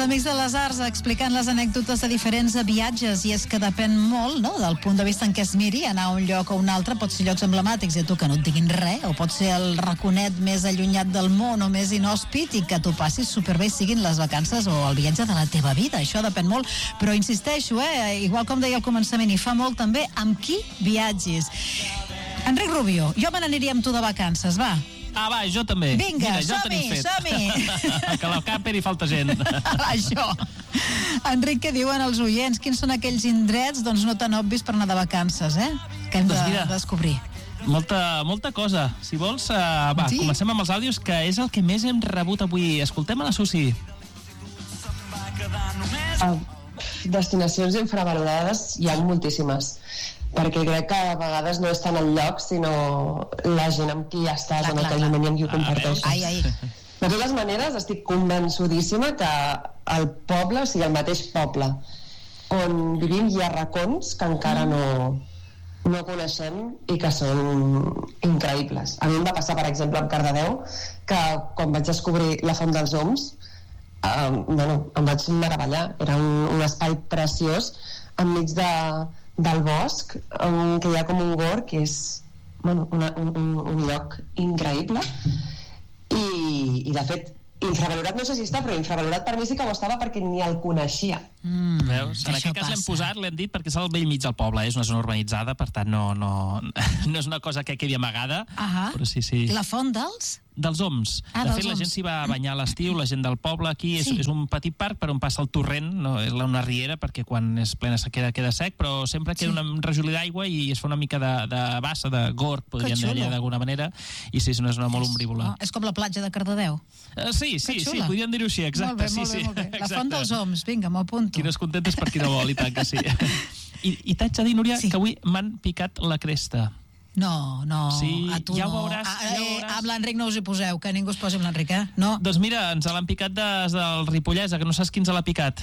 Amics de les Arts explicant les anècdotes de diferents viatges, i és que depèn molt, no?, del punt de vista en què es miri. Anar a un lloc o un altre pot ser llocs emblemàtics i a tu que no et diguin res, o pot ser el raconet més allunyat del món o més inhòspit i que tu passis superbé, siguin les vacances o el viatge de la teva vida. Això depèn molt, però insisteixo, igual com deia al començament, i fa molt també amb qui viatgis. Enric Rubio, jo me n'aniria amb tu de vacances, va. Ah, va, jo també. Vinga, som-hi! Que a la camper hi falta gent. Això. Enric, què diuen els oients? Quins són aquells indrets, doncs, no tan obvis per anar de vacances, que hem de descobrir? Molta cosa. Si vols, va, sí? Comencem amb els àudios, que és el que més hem rebut avui. Escoltem a la Susi. Destinacions infravalorades hi ha moltíssimes, perquè crec que a vegades no és tant el lloc, sinó la gent amb qui ja estàs en aquell moment i amb qui ho comparteixes. De totes maneres, estic convençudíssima que el poble, o sigui, el mateix poble on vivim, hi ha racons que encara no coneixem i que són increïbles. A mi em va passar, per exemple, amb Cardedeu, que quan vaig descobrir la Font dels Oms, em vaig meravellar. Era un espai preciós enmig del bosc, que hi ha com un gorg, que és un lloc increïble i de fet infravalorat no sé si està, però infravalorat per mi sí que ho estava perquè ni el coneixia. Veus? En aquest cas l'hem posat, l'hem dit perquè és al bell mig del poble, és una zona urbanitzada, per tant no és una cosa que quedi amagada, però sí. La Font dels Oms. De fet, la gent s'hi va a banyar a l'estiu, la gent del poble aquí, és un petit parc per on passa el torrent, no és una riera, perquè quan és plena sequera queda sec, però sempre queda un rajolí d'aigua i es fa una mica de bassa, de gorg, podríem dir d'alguna manera, i sí, és una zona molt ombrívola. És com la platja de Cardedeu. Sí, podríem dir-ho així, exacte. Molt bé. La Font dels Oms, vinga, m'ho apunto. Qui no és content és per qui no vol, i tant que sí. I t'haig de dir, Núria, que avui m'han picat la cresta. No, sí, a tu ja no. Ho veuràs. Amb l'Enric no us hi poseu, que ningú es posi amb l'Enric, No. Doncs mira, ens l'han picat des del Ripollès, que no saps qui ens l'ha picat.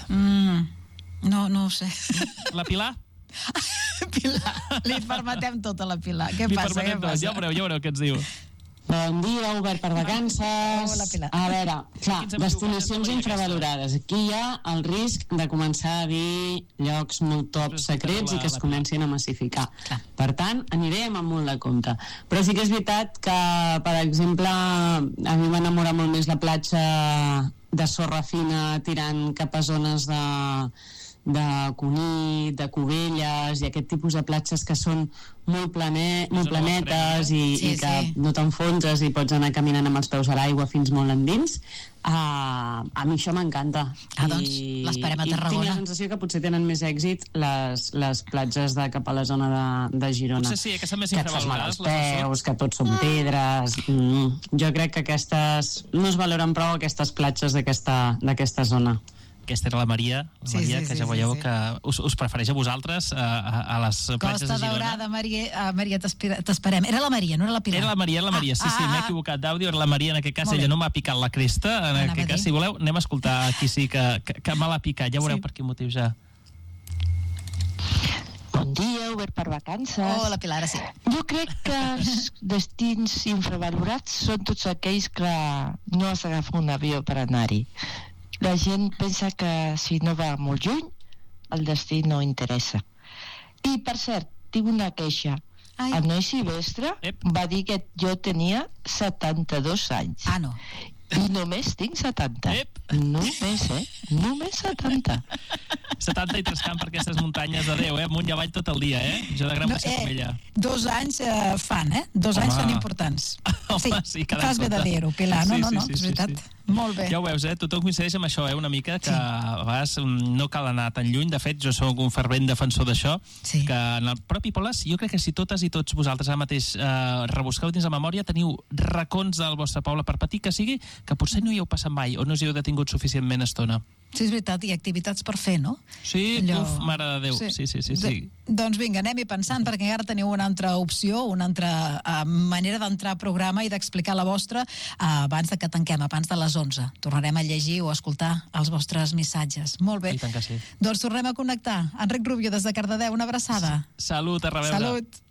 No ho sé. La Pilar? Pilar, li permetem tot a la Pilar. Què passa? Ja veureu què ens diu. Bon dia, obert per vacances. Hola, Pilar. A veure, clar, destinacions infravalorades. Aquí hi ha el risc de començar a dir llocs molt top secrets i que es comencin a massificar. Per tant, anirem amb molt de compte. Però sí que és veritat que, per exemple, a mi m'enamora molt més la platja de sorra fina tirant cap a zones de Cunit, de Cubelles i aquest tipus de platges que són molt planetes i que no t'enfonses i pots anar caminant amb els peus a l'aigua fins molt endins. A mi això m'encanta. Doncs l'esperem a Tarragona. I tinc la sensació que potser tenen més èxit les platges de cap a la zona de Girona. Potser sí, que són més Que infravalorades. et fas mal als peus, que tots són pedres. Jo crec que aquestes no es valoren prou, aquestes platges d'aquesta zona. Aquesta era la Maria, que ja veieu que us prefereix a vosaltres a les platges de Girona. Costa Daurada, Maria, t'esperem. Era la Maria, no era la Pilar? Era la Maria, sí, m'he equivocat d'àudio, era la Maria, en aquest cas, ella no m'ha picat la cresta, en aquest cas, si voleu, anem a escoltar aquí sí que me l'ha picat, ja veureu per quin motiu ja. Bon dia, obert per vacances. La Pilar, sí. Jo crec que els destins infravalorats són tots aquells que no has d'agafar un avió per anar-hi. La gent pensa que si no va molt lluny, el destí no interessa. I, per cert, tinc una queixa. El noi Silvestre va dir que jo tenia 72 anys. No. I només tinc 70. Només 70. 70 i trescant per aquestes muntanyes de Déu, amunt i avall tot el dia, Jo de gran passeig com ella. 2 anys fan, 2 anys són importants. Sí, fas bé de dir-ho, Pilar. No, és veritat. Molt bé. Ja ho veus, tothom coincideix amb això, una mica, que a vegades no cal anar tan lluny. De fet, jo soc un fervent defensor d'això, que en el propi poble, jo crec que si totes i tots vosaltres ara mateix rebusqueu dins la memòria, teniu racons del vostre poble, per petit que sigui, que potser no hi heu passat mai o no us hi heu detingut suficientment estona. Sí, és veritat, i activitats per fer, no? Sí, mare de Déu, sí. Doncs vinga, anem-hi pensant, perquè encara teniu una altra opció, una altra manera d'entrar a programa i d'explicar la vostra abans de que tanquem, abans de les 11. Tornarem a llegir o a escoltar els vostres missatges. Molt bé. I tant que sí. Doncs tornem a connectar. Enric Rubio, des de Cardedeu, una abraçada. Salut, a reveure. Salut.